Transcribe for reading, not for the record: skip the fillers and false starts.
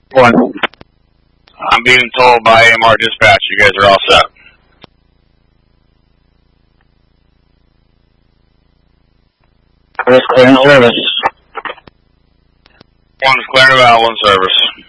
One. I'm being told by AMR Dispatch you guys are all set. First clear in service. One's clear about one service.